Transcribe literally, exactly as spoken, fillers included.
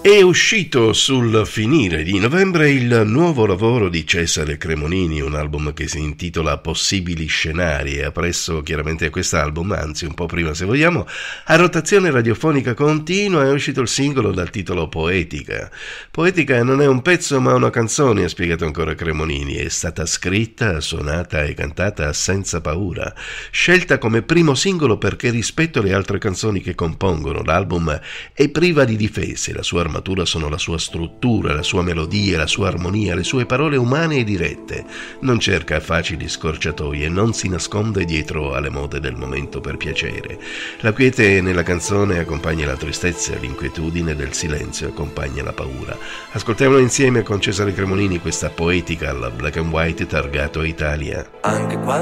È uscito sul finire di novembre il nuovo lavoro di Cesare Cremonini, un album che si intitola Possibili Scenari e appresso chiaramente a quest'album, anzi un po' prima se vogliamo, a rotazione radiofonica continua è uscito il singolo dal titolo Poetica. Poetica non è un pezzo ma una canzone, ha spiegato ancora Cremonini, è stata scritta, suonata e cantata senza paura, scelta come primo singolo perché rispetto alle altre canzoni che compongono l'album è priva di difese, la sua armatura sono la sua struttura, la sua melodia, la sua armonia, le sue parole umane e dirette. Non cerca facili scorciatoie, non si nasconde dietro alle mode del momento per piacere. La quiete nella canzone accompagna la tristezza, l'inquietudine del silenzio accompagna la paura. Ascoltiamolo insieme con Cesare Cremonini questa Poetica alla Black and White targato Italia. Anche quando